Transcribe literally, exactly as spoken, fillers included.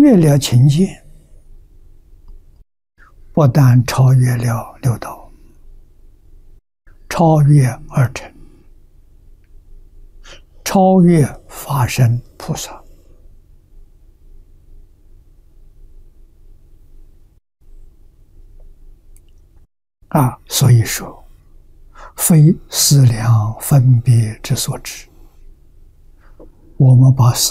越了情见，不但超越了六道，超越二乘，超越法身菩萨。啊，所以说，非思量分别之所致。我们把